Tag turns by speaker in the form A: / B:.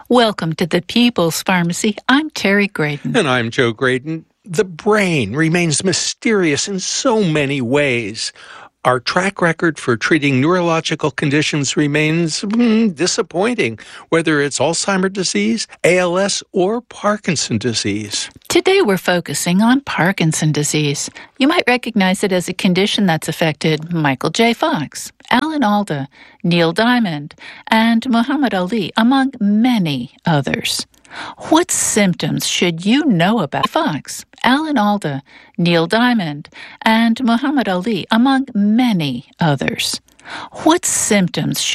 A: Welcome to the People's Pharmacy. I'm Terry Graydon.
B: And I'm Joe Graydon. The brain remains mysterious in so many ways. Our track record for treating neurological conditions remains disappointing, whether it's Alzheimer's disease, ALS, or Parkinson's disease.
A: Today we're focusing on Parkinson's disease. You might recognize it as a condition that's affected Michael J. Fox, Alan Alda, Neil Diamond, and Muhammad Ali, among many others. What symptoms should you know about Fox, Alan Alda, Neil Diamond, and Muhammad Ali, among many others? What symptoms should